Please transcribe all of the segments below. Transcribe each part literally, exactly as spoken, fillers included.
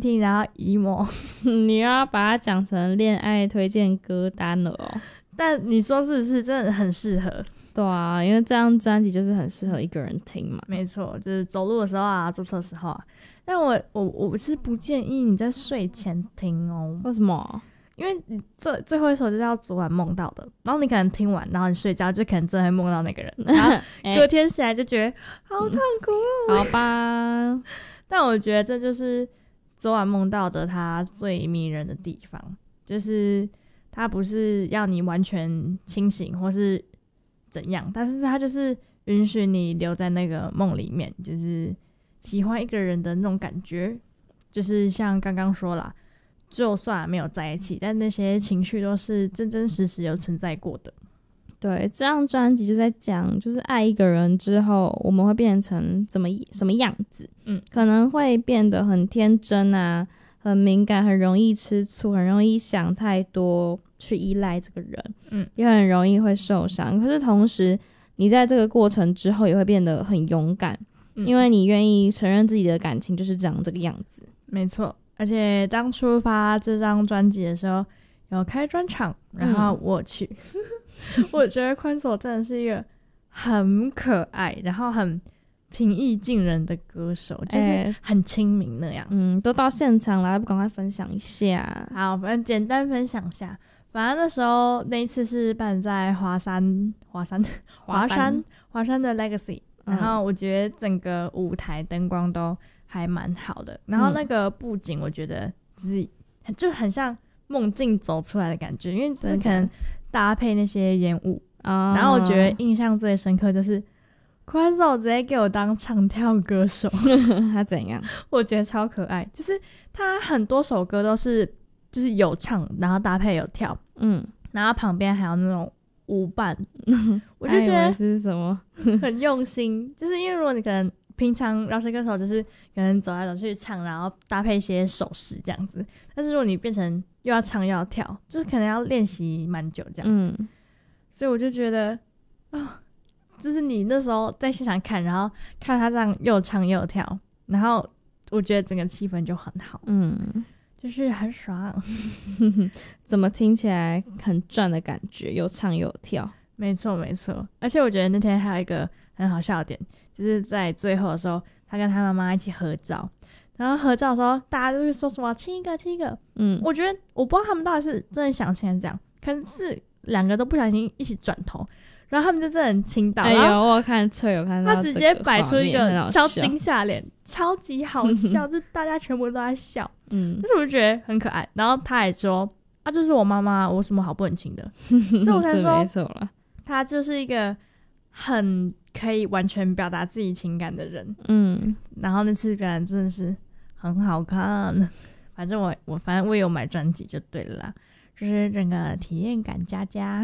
听，然后 emo 你又要把它讲成恋爱推荐歌单了哦。 但你说是不是真的很适合？ 对啊，因为这张专辑就是很适合一个人听嘛。 没错，就是走路的时候啊，坐车的时候啊。但我我我是不建议你在睡前听哦。 为什么？ 因为你最最后一首就是要昨晚梦到的，然后你可能听完，然后你睡觉就可能真的会梦到那个人，然后隔天起来就觉得好痛苦哦。 好吧， 但我觉得这就是昨晚梦到的它最迷人的地方，就是它不是要你完全清醒或是怎样，但是它就是允许你留在那个梦里面，就是喜欢一个人的那种感觉，就是像刚刚说啦，就算没有在一起，但那些情绪都是真真实实有存在过的。 对，这张专辑就在讲，就是爱一个人之后，我们会变成怎么什么样子？嗯，可能会变得很天真啊，很敏感，很容易吃醋，很容易想太多，去依赖这个人，嗯，也很容易会受伤。可是同时，你在这个过程之后，也会变得很勇敢，嗯，因为你愿意承认自己的感情就是长这个样子。 没错。而且当初发这张专辑的时候有开专场，然后我去、嗯、我觉得宽手真的是一个很可爱然后很平易近人的歌手，就是很亲民那样、欸、 嗯，都到现场了，不赶快分享一下？好， 反正简单分享一下。反正那时候那一次是办在华山华山华山华山的 Legacy、嗯、然后我觉得整个舞台灯光都还蛮好的，然后那个布景我觉得就是就很像梦境走出来的感觉，因为就是可能搭配那些烟雾、哦、然后我觉得印象最深刻就是宽手直接给我当唱跳歌手他怎样？ 我觉得超可爱，就是他很多首歌都是就是有唱然后搭配有跳，嗯，然后旁边还有那种舞伴我就觉得是什么很用心就是因为如果你可能平常饶舌歌手就是可能走来走去唱，然后搭配一些手势这样子，但是如果你变成又要唱又要跳，就是可能要练习蛮久这样，嗯，所以我就觉得啊、哦，就是你那时候在现场看，然后看他这样又唱又跳，然后我觉得整个气氛就很好，嗯，就是很爽怎么听起来很赚的感觉，又唱又跳。 没错没错，而且我觉得那天还有一个很好笑的点，就是在最后的时候他跟他妈妈一起合照，然后合照的时候大家都是说什么亲一个亲一个，嗯，我觉得我不知道他们到底是真的想亲还是这样，可能是两个都不小心一起转头，然后他们就真的很亲到， 哎呦我有看车有看到他直接摆出一个超惊吓脸，超级好笑就是大家全部都在笑，嗯，但是我就觉得很可爱，然后他还说啊这是我妈妈，我有什么好不能亲的所以我才说没错了， 他就是一个很可以完全表达自己情感的人， 嗯， 然后那次表演真的是很好看，反正我我反正我也有买专辑就对了啦，就是整个体验感加加。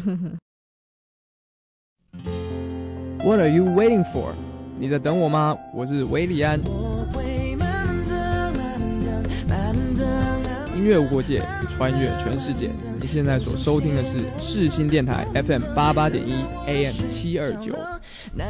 What are you waiting for？ 你在等我吗？我是维里安。音乐无国界，穿越全世界。你现在所收听的是世新电台 F M 八八点一 A M 七二九。